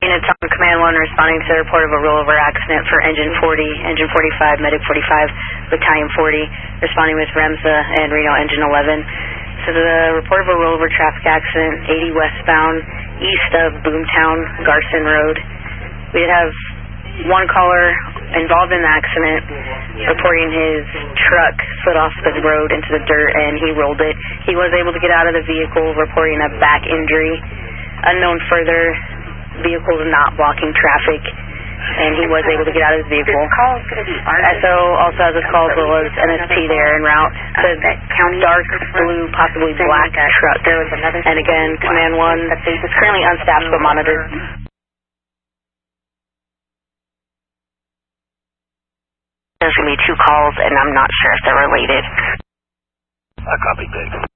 It's on Command 1 responding to the report of a rollover accident for Engine 40, Engine 45, Medic 45, Battalion 40, responding with REMSA and Reno Engine 11. So the report of a rollover traffic accident, 80 westbound, east of Boomtown, Garson Road. We did have one caller involved in the accident reporting his truck slid off the road into the dirt and he rolled it. He was able to get out of the vehicle reporting a back injury. Unknown further, vehicle not blocking traffic, and he was able to get out of his vehicle. SO also has a call as well as NSP there en route. The dark blue, possibly black truck. And again, Command 1 is currently unstaffed but monitored. There's going to be 2 calls, and I'm not sure if they're related. I copy, Dave.